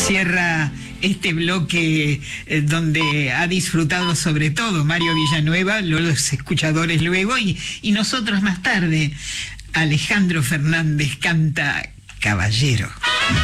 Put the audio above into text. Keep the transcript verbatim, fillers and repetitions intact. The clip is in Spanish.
cierra este bloque eh, donde ha disfrutado sobre todo Mario Villanueva, los escuchadores luego y, y nosotros más tarde. Alejandro Fernández canta Caballero.